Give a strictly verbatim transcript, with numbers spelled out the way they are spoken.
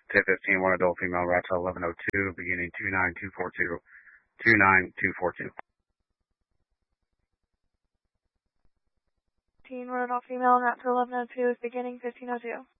T fifteen, one adult female, route to eleven oh two, beginning two nine two four two, two nine two four two. One adult female, route to eleven oh two is beginning fifteen oh two.